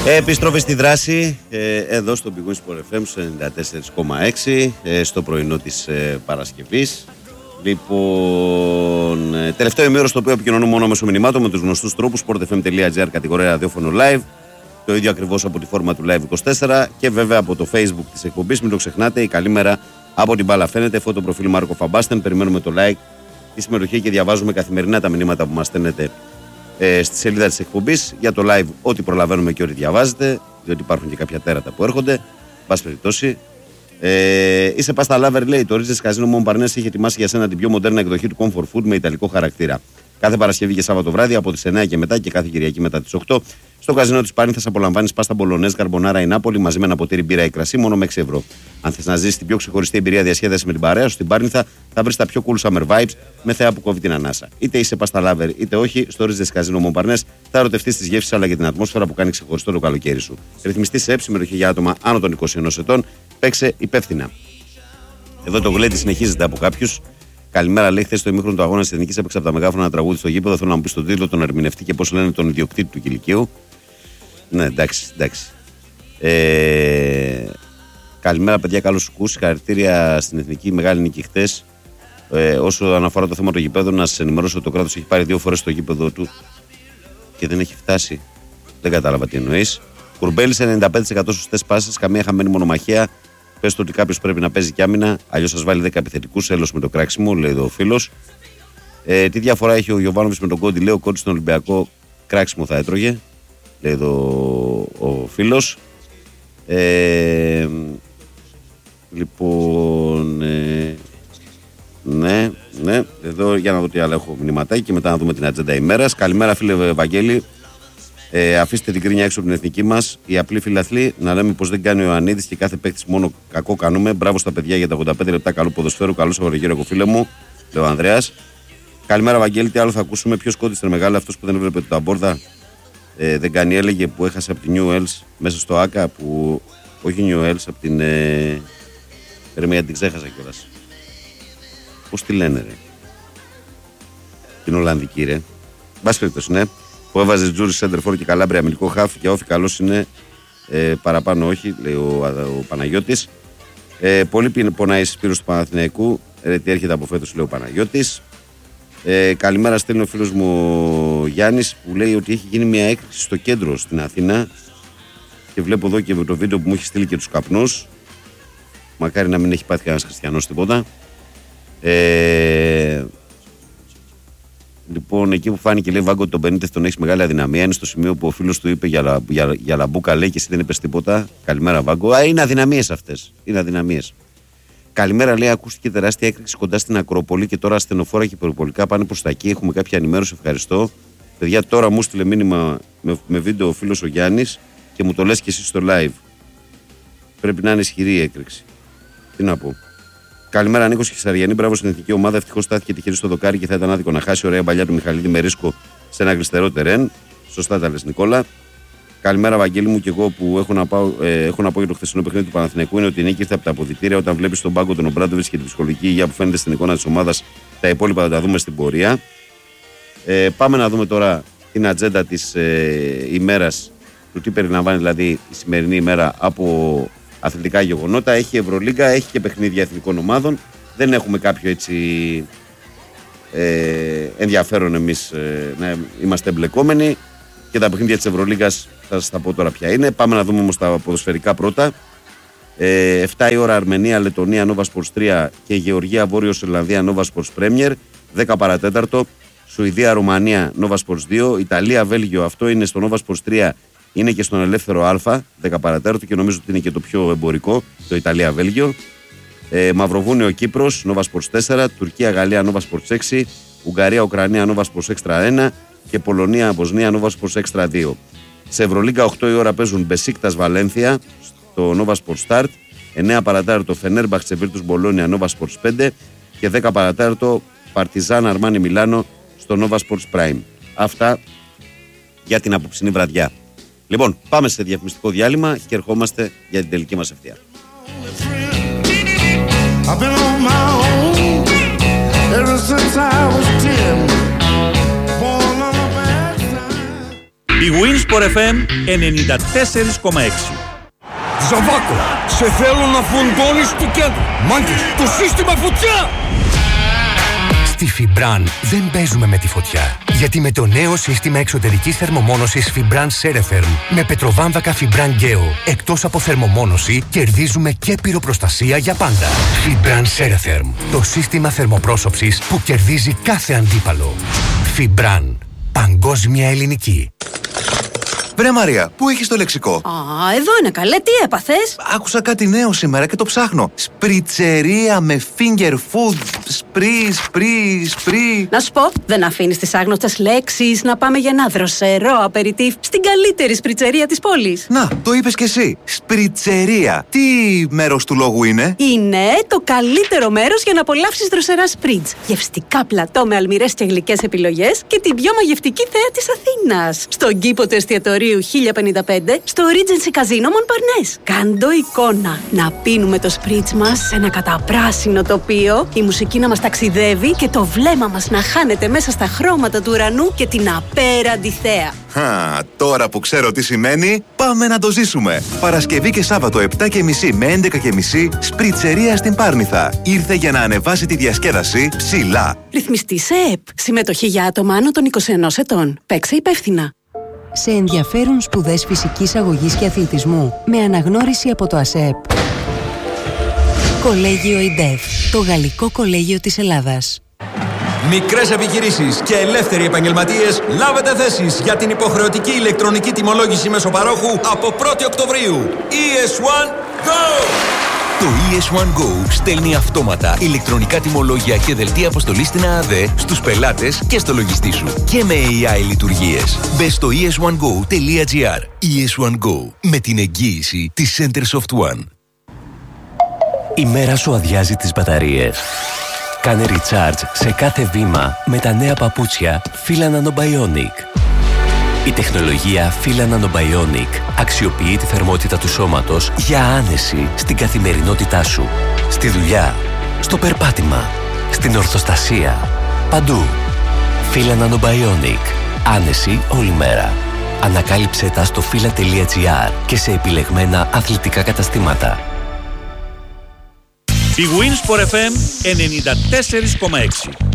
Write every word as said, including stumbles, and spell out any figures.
Επιστροφή στη δράση, ε, εδώ στο Big Win Sport εφ εμ ενενήντα τέσσερα κόμμα έξι, ε, στο πρωινό της ε, Παρασκευής. Λοιπόν, ε, τελευταίο ημίωρο στο οποίο επικοινωνούμε μόνο μέσω μηνυμάτων με τους γνωστούς τρόπους, sportfm.gr, κατηγορία ραδιόφωνο live, το ίδιο ακριβώς από τη φόρμα του Live είκοσι τέσσερα και βέβαια από το Facebook της εκπομπής. Μην το ξεχνάτε, η καλή μέρα από την μπάλα φαίνεται. Φώτο προφίλ Μάρκο Φαμπάστεν. Περιμένουμε το like, τη συμμετοχή και διαβάζουμε καθημερινά τα μηνύματα που μας στέλνετε ε, στη σελίδα της εκπομπής. Για το live, ό,τι προλαβαίνουμε και ό,τι διαβάζετε, διότι υπάρχουν και κάποια τέρατα που έρχονται. Πάση περιπτώσει. Ε, είσαι πάστα λάβερ, λέει. Το Ρίζες Καζίνο Μομπαρνές έχει ετοιμάσει για σένα την πιο μοντέρνα εκδοχή του Comfort Food με ιταλικό χαρακτήρα. Κάθε Παρασκευή και Σάββατο βράδυ από τις εννιά και μετά και κάθε Κυριακή μετά τις οκτώ. Στο καζίνο της Πάρνηθας απολαμβάνεις πάστα μπολονέζ, καρμπονάρα ή Νάπολη μαζί με ένα ποτήρι μπύρα ή κρασί μόνο με έξι ευρώ. Αν θες να ζήσεις την πιο ξεχωριστή εμπειρία διασκέδαση με την παρέα σου στην Πάρνηθα, θα βρεις τα πιο cool summer vibes με θέα που κόβει την ανάσα. Είτε είσαι πάστα λάβερ είτε όχι, στο Ρίζες Καζίνο Μομπαρνές θα ερωτευτείς τις γεύσεις αλλά και την ατμόσφαιρα που κάνει ξεχωριστό το καλοκαίρι σου. Ρυθμιστή σε έψη, συμμετοχή για άτομα άνω των είκοσι ενός ετών, παίξε υπεύθυνα. Εδώ το γλέντι συνεχίζεται από κάποιους. Καλημέρα, λέει. Χθες στο ημίχρονο του αγώνα της Εθνικής έπαιξε από τα μεγάφωνα ένα τραγούδι στο γήπεδο. Θέλω να μου πει τον τίτλο, τον ερμηνευτή και πώς λένε τον ιδιοκτήτη του κηλικίου. Ναι, εντάξει, εντάξει. Ε, καλημέρα, παιδιά. Καλώς σου. Συγχαρητήρια στην Εθνική. Μεγάλη νίκη χθες. Ε, όσο αναφορά το θέμα του γηπέδου, να σας ενημερώσω ότι το κράτος έχει πάρει δύο φορές το γήπεδο του και δεν έχει φτάσει. Δεν κατάλαβα τι εννοείς. Κουρμπέλης ενενήντα πέντε τοις εκατό σωστές πάσες, καμία χαμένη μονομαχία. Πες το ότι κάποιος πρέπει να παίζει κι άμυνα, αλλιώς σας βάλει δέκα επιθετικούς. Έλος με το κράξιμο, λέει εδώ ο φίλος. Ε, τι διαφορά έχει ο Γιωβάνοβιτς με τον Κόντι, λέει ο Κόντι στον Ολυμπιακό, κράξιμο θα έτρωγε, λέει εδώ ο φίλος. Ε, λοιπόν, ε, ναι, ναι, εδώ για να δω τι άλλο έχω μηνυματάκι και μετά να δούμε την ατζέντα ημέρας. Καλημέρα, φίλε Βαγγέλη. Ε, αφήστε την κρίνια έξω από την εθνική μας. Οι απλοί φιλαθλοί να λέμε πως δεν κάνει ο Ιωαννίδης και κάθε παίκτης μόνο κακό κάνουμε. Μπράβο στα παιδιά για τα ογδόντα πέντε λεπτά καλού ποδοσφαίρου. Καλό Σαββατοκύριακο, φίλε μου, λέει ο Ανδρέας. Καλημέρα, Βαγγέλη. Τι άλλο θα ακούσουμε? Ποιος κόντιστερ μεγάλο, αυτός που δεν έβλεπε το ταμπόρδα. Ε, δεν κάνει, έλεγε, που έχασε από την New Wells μέσα στο Άκα. Που... Όχι New Wells, από την. Ε... Περίμενα, την ξέχασα κιόλας. Πώς τη λένε, ρε? Την Ολλανδική, ρε. Μπας περιπτώσει, ναι. Που έβαζε Τζούρι Σέντερφορ και Καλάμπρια αμυντικό χαφ και όφη καλός είναι, ε, παραπάνω όχι, λέει ο, ο Παναγιώτης. Ε, πολύ πονάει Σπύρος του Παναθηναϊκού, ε, τι έρχεται από φέτος, λέει ο Παναγιώτης. Ε, καλημέρα, στέλνει ο φίλος μου Γιάννης που λέει ότι έχει γίνει μια έκρηξη στο κέντρο στην Αθήνα και βλέπω εδώ και το βίντεο που μου έχει στείλει και τους καπνούς. Μακάρι να μην έχει πάθει κανένας χριστιανός τίποτα. Ε, Λοιπόν, εκεί που φάνηκε, λέει Βάγκο, ότι τον Μπενίτεθ τον έχει μεγάλη αδυναμία. Είναι στο σημείο που ο φίλος του είπε για, για, για Λαμπούκα, λέει, και εσύ δεν είπες τίποτα. Καλημέρα, Βάγκο. Α, είναι αδυναμίες αυτές. Είναι αδυναμίες. Καλημέρα, λέει, ακούστηκε τεράστια έκρηξη κοντά στην Ακρόπολη και τώρα ασθενοφόρα και περιπολικά πάνε προς τα εκεί. Έχουμε κάποια ενημέρωση. Ευχαριστώ. Παιδιά, τώρα μου στείλε μήνυμα με, με βίντεο ο φίλος ο Γιάννης και μου το λες και εσύ στο live. Πρέπει να είναι ισχυρή η έκρηξη. Τι να πω. Καλημέρα, Νίκος Χισαριανή. Μπράβο στην εθνική ομάδα. Ευτυχώς στάθηκε τυχερή στο δοκάρι και θα ήταν άδικο να χάσει. Ωραία παλιά του Μιχαλίδη με ρίσκο σε ένα γλιστερό τερέν. Σωστά τα λες, Νικόλα. Καλημέρα, Βαγγέλη μου, και εγώ που έχω να, πάω, ε, έχω να πω για το χθεσινό παιχνίδι του Παναθηναϊκού είναι ότι η νίκη ήρθε από τα αποδυτήρια. Όταν βλέπεις τον πάγκο τον Ομπράντοβιτς και την ψυχολογική υγεία που φαίνεται στην εικόνα της ομάδας, τα υπόλοιπα θα τα δούμε στην πορεία. Ε, πάμε να δούμε τώρα την ατζέντα της ε, ημέρας, του τι περιλαμβάνει δηλαδή η σημερινή ημέρα από αθλητικά γεγονότα. Έχει Ευρωλίγκα, έχει και παιχνίδια εθνικών ομάδων. Δεν έχουμε κάποιο έτσι ε, ενδιαφέρον εμείς ε, να είμαστε εμπλεκόμενοι. Και τα παιχνίδια της Ευρωλίγκας θα σας τα πω τώρα ποια είναι. Πάμε να δούμε όμως τα ποδοσφαιρικά πρώτα. Ε, εφτά η ώρα Αρμενία, Λετωνία, Nova Sports τρία και Γεωργία, Βόρειος Ιρλανδία, Nova Sports Premier. δέκα παρατέταρτο. Σουηδία, Ρουμανία, Nova Sports δύο. Ιταλία, Βέλγιο, αυτό είναι στο Nova Sports τρία. Είναι και στον ελεύθερο Α, δέκα παρατέταρτο, και νομίζω ότι είναι και το πιο εμπορικό, το Ιταλία-Βέλγιο. Ε, Μαυροβούνιο, Κύπρος, Nova Sports τέσσερα. Τουρκία, Γαλλία, Nova Sports έξι. Ουγγαρία, Ουκρανία, Nova Sports Extra ένα. Και Πολωνία, Βοσνία, Nova Sports Extra δύο. Σε Ευρωλίγκα οκτώ η ώρα παίζουν Μπεσίκτας, Βαλένθια στο Nova Sports Start. εννέα παρατέταρτο Φενέρμπαχτσε, Βίρτους Μπολόνια, Nova Sports πέντε. Και δέκα παρατέταρτο Παρτιζάν, Αρμάνι Μιλάνο στο Nova Sports Prime. Αυτά για την απόψινή βραδιά. Λοιπόν, πάμε σε διαφημιστικό διάλειμμα και ερχόμαστε για την τελική μας ευθεία. Big Winsport εφ εμ ενενήντα τέσσερα κόμμα έξι. Ζαβάκο, σε θέλω να φουντώνεις του κέντρου. Μάγκες, το σύστημα φωτιά! Στη Φιμπραν δεν παίζουμε με τη φωτιά. Γιατί με το νέο σύστημα εξωτερικής θερμομόνωσης Fibran Ceretherm με πετροβάμβακα Fibran Geo, εκτός από θερμομόνωση, κερδίζουμε και πυροπροστασία για πάντα. Fibran Ceretherm, το σύστημα θερμοπρόσωψης που κερδίζει κάθε αντίπαλο. Fibran, παγκόσμια ελληνική. Βρε Μαρία, πού έχεις το λεξικό? Α, εδώ είναι καλέ, τι έπαθες? Άκουσα κάτι νέο σήμερα και το ψάχνω. Σπριτσερία με finger food. Σπρι, σπρι, σπρι. Να σου πω, δεν αφήνεις τις άγνωστες λέξεις να πάμε για ένα δροσερό απεριτίφ στην καλύτερη σπριτσερία της πόλης. Να, το είπες κι εσύ. Σπριτσερία. Τι μέρος του λόγου είναι? Είναι το καλύτερο μέρος για να απολαύσεις δροσερά σπριτς. Γευστικά πλατό με αλμυρές και γλυκές επιλογές και την πιο μαγευτική θέα της Αθήνας. Στον κήπο του εστιατορίου χίλια πενήντα πέντε στο Regency Casino Montparnasse. Κάντο εικόνα. Να πίνουμε το σπριτς μας σε ένα καταπράσινο τοπίο, η μουσική να μας ταξιδεύει και το βλέμμα μας να χάνεται μέσα στα χρώματα του ουρανού και την απέραντη θέα. Χα, τώρα που ξέρω τι σημαίνει, πάμε να το ζήσουμε. Παρασκευή και Σάββατο επτά και μισή με έντεκα και μισή, σπριτσερία στην Πάρνηθα. Ήρθε για να ανεβάσει τη διασκέδαση ψηλά. Ρυθμιστή σε ΕΠ. Συμμετοχή για άτομα άνω των είκοσι ενός ετών. Παίξε υπεύθυνα. Σε ενδιαφέρουν σπουδές φυσικής αγωγής και αθλητισμού με αναγνώριση από το ΑΣΕΠ. Κολέγιο ΙΝΤΕΦ, το Γαλλικό Κολέγιο της Ελλάδας. Μικρές επιχειρήσεις και ελεύθεροι επαγγελματίες, λάβετε θέσεις για την υποχρεωτική ηλεκτρονική τιμολόγηση μεσοπαρόχου από πρώτη Οκτωβρίου. ι ες ουάν Go! Το ι ες ουάν Go στέλνει αυτόματα ηλεκτρονικά τιμολόγια και δελτία αποστολής στην ΑΑΔΕ στους πελάτες και στο λογιστή σου. Και με έι άι λειτουργίες. Μπες στο ι ες ουάν γκο τελεία τζι άρ. ι ες ουάν Go, με την εγγύηση της Centersoft One. Η μέρα σου αδειάζει τις μπαταρίες. Κάνε recharge σε κάθε βήμα με τα νέα παπούτσια Fila Nanobionic. Η τεχνολογία Fila Nanobionic αξιοποιεί τη θερμότητα του σώματος για άνεση στην καθημερινότητά σου. Στη δουλειά, στο περπάτημα, στην ορθοστασία, παντού. Fila Nanobionic. Άνεση όλη μέρα. Ανακάλυψε τα στο fila τελεία τζι άρ και σε επιλεγμένα αθλητικά καταστήματα. Η Winsport εφ εμ ενενήντα τέσσερα κόμμα έξι.